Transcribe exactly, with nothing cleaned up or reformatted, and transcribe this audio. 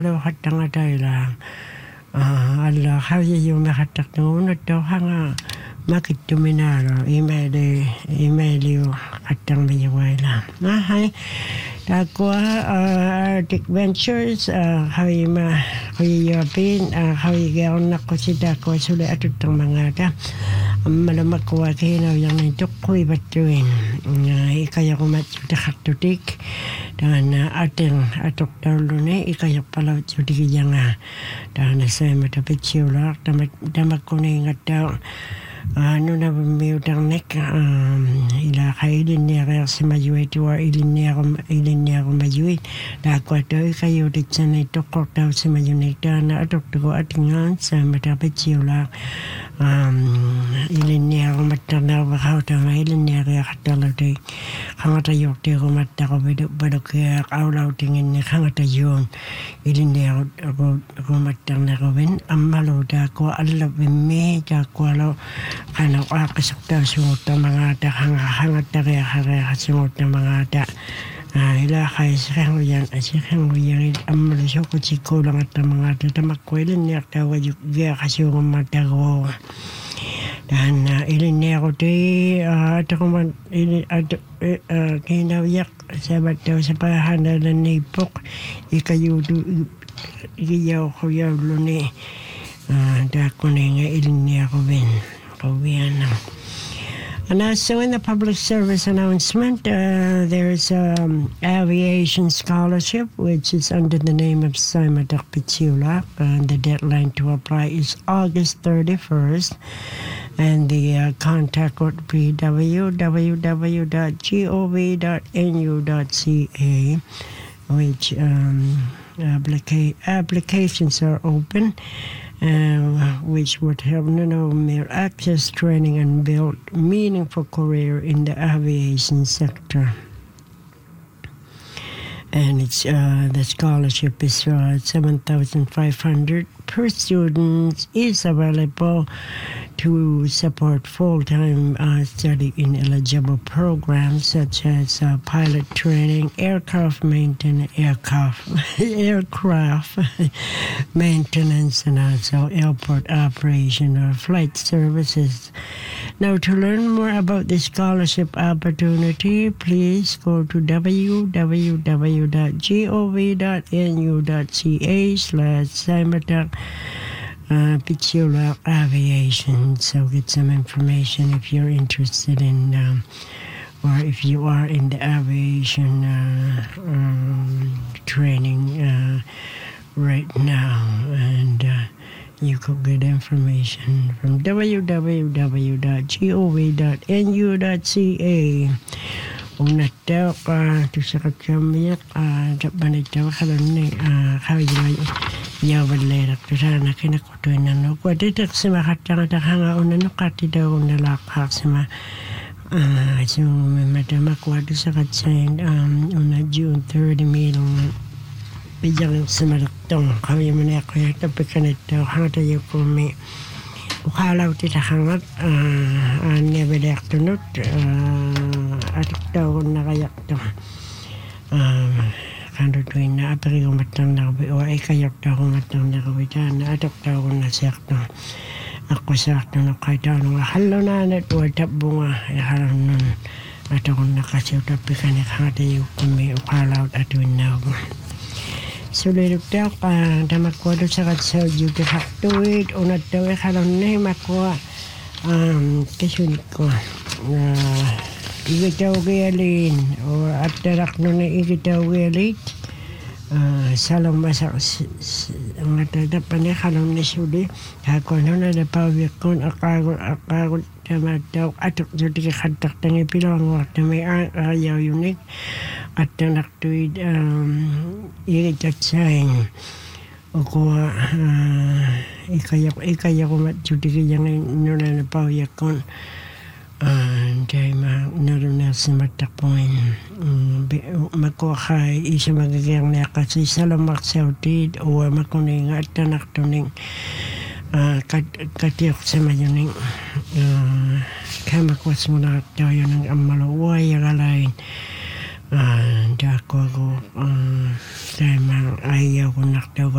lo hatanga taila alla hawi yo me hatak no no to hanga makittu minalo email email yo hatang mi wala na hai ta ko Arctic Ventures hawi ma hawi yo pin hawi ga on ko sita ko sule atutang mga ta malamak ko kina yang ito ko'y batuin ikaya ko matutakhatutik dan ating atok tawlo ni ikaya pala tutik yang dan saya matapit siula damak ko na ingat daw ano na bumiyutang nek ila kay ilin niya kaya si Mayuit or ilin niya ko ilin niya ko Mayuit dako ito ikayo dit sa na ito kok daw si Mayuit na atok ko atingan sa matapit siula ilin niya ko matanaw bakaw tama ilin niya kaya katalaw tayo kangatayok tayo ko matako badok kaya kaulaw tingin niya kangatayon ilin niya ko matanaw ko bin amalo dako alabin me dako alaw kana akasak daw sungot na mga ata hangat na kaya kaya sungot na mga ata ila kaya sikang uyan sikang uyan amalo siya ko siko lang at mga ata tamakwilin niya tawag yung gaya kasi yung matago dan ilin niya ko tayo at ako man kinawiyak sabat daw sa pahanda na nipok ikayo ikayaw ko yaw luni dako na nga ilin niya ko bin And also in the public service announcement, uh, there's an um, aviation scholarship, which is under the name of Simon Dakpichula, and the deadline to apply is August thirty-first. And the uh, contact would be w w w dot gov dot n u dot c a, which um, applica- applications are open. Uh, which would help you know mere access training and build meaningful career in the aviation sector. And it's uh, the scholarship is uh, seven thousand five hundred per student is available to support full-time uh, study in eligible programs such as uh, pilot training, aircraft maintenance, aircraft, aircraft maintenance, and also airport operation or flight services. Now, to learn more about the scholarship opportunity, please go to w w w dot gov dot n u dot c a slash Simon Uh, Pichula Aviation. So get some information if you're interested in, um, or if you are in the aviation uh, um, training uh, right now, and uh, you could get information from w w w dot gov dot n u dot c a. Unataw ka to sa katsamiyak banitaw kalon ni kawin yawan lerak to sana kinakutuin na no kwa ditak si makatang takanga una no kati daw nalakak si ma si madama kwa to sa katsayin una June third milong bijang si malaktong kawin mo na ako yung tabi kanito hangata yung kumi ukalaw tita hangat nebedak tunut atik daw na kayak to kando tuin na apari ko matang na kabi o ay kayak daw ko matang na kabi na atik daw ko na siyak to ako siyak to na kahit daw nung halo na na to ay tabunga ay halang nun atik ko na kasi utapi ka na hangata yung kumi ukalaw at tuin na ako. Sulit daw ka damakwado sa katsaw juga haktuit unat daw ay kalang na makwa kasunit ko na igitaw gayalin o at darak nun na igitaw gayalit salang masak ang natadapan na kalang na suli ako nun na napawik ko akagod akagod tama daw atok sulit ka kantak na ipilang wak na may ayaw yunik at naktuid ikitat sayang o kuha ikayak ikayak ko matsuti kaya ngayon na napawiyak ko dahil naroon sa matakpoin makuha kay isa magagayang na kasi salamak sa utid o makuning at naktuning katiyok sa mayuning kaya makwas mo na tayo ng amalaway alalain dako ako dahil ayaw ko naktaw